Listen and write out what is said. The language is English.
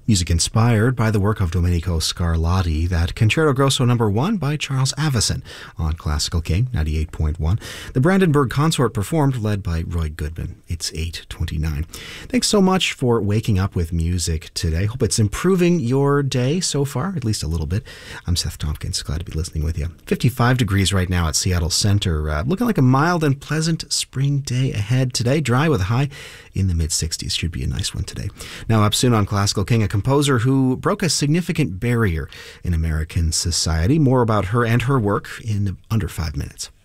Music inspired by the work of Domenico Scarlatti, that Concerto Grosso No. 1 by Charles Avison on Classical King 98.1. The Brandenburg Consort performed, led by Roy Goodman. It's 8:29. Thanks so much for waking up with music today. Hope it's improving your day so far, at least a little bit. I'm Seth Tompkins. Glad to be listening with you. 55 degrees right now at Seattle Center. Looking like a mild and pleasant spring day ahead today. Dry with a high in the mid-60s. Should be a nice one today. Now up soon on Classical King, a composer who broke a significant barrier in American society. More about her and her work in under 5 minutes.